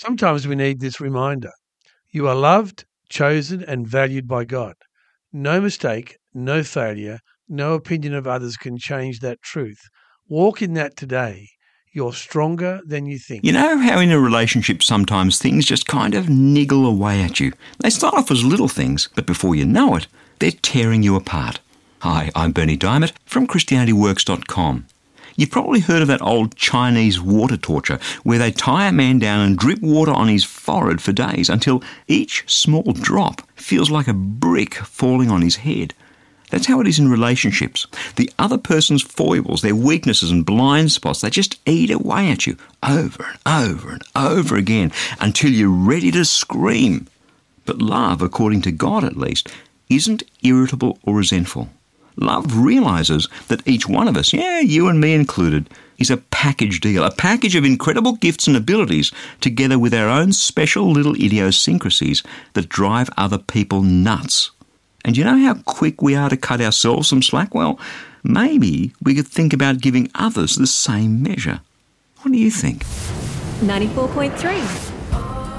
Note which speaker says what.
Speaker 1: Sometimes we need this reminder. You are loved, chosen, and valued by God. No mistake, no failure, no opinion of others can change that truth. Walk in that today. You're stronger than you think.
Speaker 2: You know how in a relationship sometimes things just kind of niggle away at you? They start off as little things, but before you know it, they're tearing you apart. Hi, I'm Berni Dymet from ChristianityWorks.com. You've probably heard of that old Chinese water torture where they tie a man down and drip water on his forehead for days until each small drop feels like a brick falling on his head. That's how it is in relationships. The other person's foibles, their weaknesses and blind spots, they just eat away at you over and over and over again until you're ready to scream. But love, according to God at least, isn't irritable or resentful. Love realises that each one of us, you and me included, is a package deal, a package of incredible gifts and abilities together with our own special little idiosyncrasies that drive other people nuts. And you know how quick we are to cut ourselves some slack? Well, maybe we could think about giving others the same measure. What do you think?
Speaker 3: 94.3